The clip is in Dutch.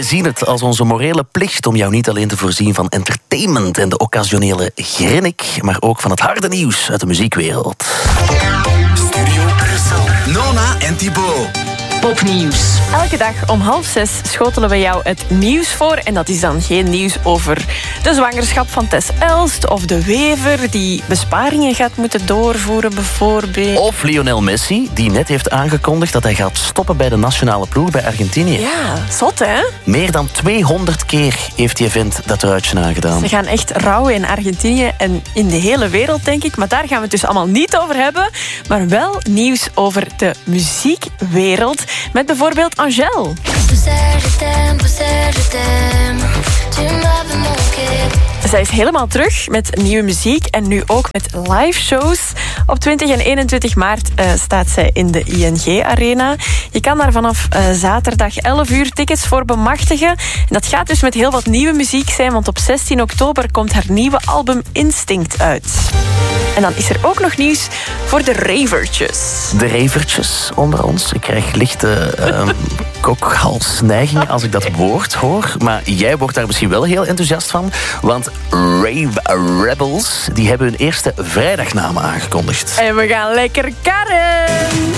zien het als onze morele plicht om jou niet alleen te voorzien van entertainment en de occasionele grinnik, maar ook van het harde nieuws uit de muziekwereld. Studio Brussel. Nona en Thibaut. Popnieuws. Elke dag om 5:30 schotelen we jou het nieuws voor. En dat is dan geen nieuws over de zwangerschap van Tess Elst of de wever die besparingen gaat moeten doorvoeren bijvoorbeeld. Of Lionel Messi, die net heeft aangekondigd dat hij gaat stoppen bij de nationale ploeg bij Argentinië. Ja, zot hè? Meer dan 200 keer heeft die vent dat truitje aangedaan. Ze gaan echt rouwen in Argentinië en in de hele wereld, denk ik. Maar daar gaan we het dus allemaal niet over hebben. Maar wel nieuws over de muziekwereld. Met bijvoorbeeld Angèle. Zij is helemaal terug met nieuwe muziek en nu ook met live shows. Op 20 en 21 maart staat zij in de ING Arena. Je kan daar vanaf zaterdag 11 uur tickets voor bemachtigen. En dat gaat dus met heel wat nieuwe muziek zijn, want op 16 oktober komt haar nieuwe album Instinct uit. En dan is er ook nog nieuws voor de ravertjes. De ravertjes onder ons. Ik krijg lichte kokhalsneigingen als ik dat woord hoor. Maar jij wordt daar misschien wel heel enthousiast van. Want Rave Rebels die hebben hun eerste vrijdagnamen aangekondigd. En we gaan lekker karren!